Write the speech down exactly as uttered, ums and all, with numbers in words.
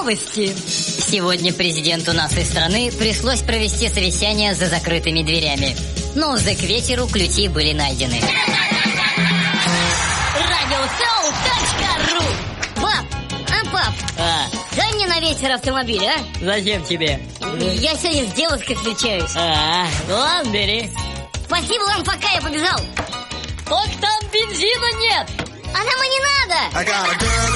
Новости. Сегодня президенту нашей страны пришлось провести совещание за закрытыми дверями. Но уже к вечеру ключи были найдены. Радиосоу точка ру. Пап, а пап, А, дай мне на вечер автомобиль, а? зачем тебе? Я сегодня с девушкой встречаюсь. А, ладно, бери. Спасибо вам, пока, я побежал. Только там бензина нет. А нам и не надо. I got a girl